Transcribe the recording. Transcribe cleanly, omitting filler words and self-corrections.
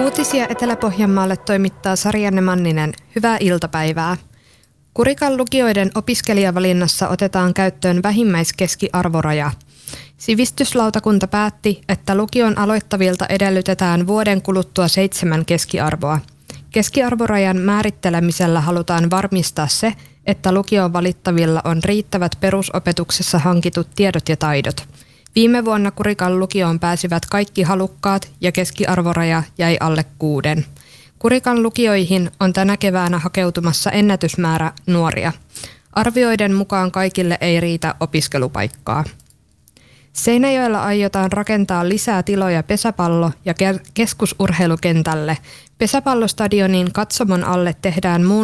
Uutisia Etelä-Pohjanmaalle toimittaa Sarjanne Manninen. Hyvää iltapäivää. Kurikan lukioiden opiskelijavalinnassa otetaan käyttöön vähimmäiskeskiarvoraja. Sivistyslautakunta päätti, että lukion aloittavilta edellytetään vuoden kuluttua 7 keskiarvoa. Keskiarvorajan määrittelemisellä halutaan varmistaa se, että lukioon valittavilla on riittävät perusopetuksessa hankitut tiedot ja taidot. Viime vuonna Kurikan lukioon pääsivät kaikki halukkaat ja keskiarvoraja jäi alle 6. Kurikan lukioihin on tänä keväänä hakeutumassa ennätysmäärä nuoria. Arvioiden mukaan kaikille ei riitä opiskelupaikkaa. Seinäjoella aiotaan rakentaa lisää tiloja pesäpallo- ja keskusurheilukentälle. Pesäpallostadionin katsomon alle tehdään muun